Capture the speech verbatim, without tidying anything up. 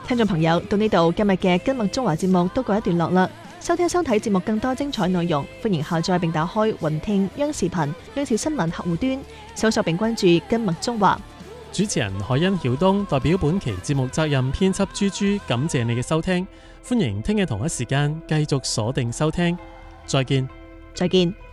聽眾朋友，到呢度今日嘅今日中華節目都告一段落啦。收聽收睇節目更多精彩內容，歡迎下載並打開雲聽央視頻央視新聞客戶端，搜索並關注今日中華。 主持人海欣曉東代表本期節目責任編輯朱朱，感謝你嘅收聽，歡迎聽日同一時間繼續鎖定收聽，再見。 再見。